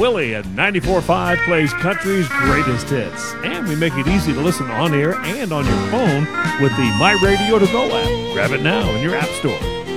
Willie at 94.5 plays country's greatest hits. And we make it easy to listen on air and on your phone with the My Radio To Go app. Grab it now in your app store.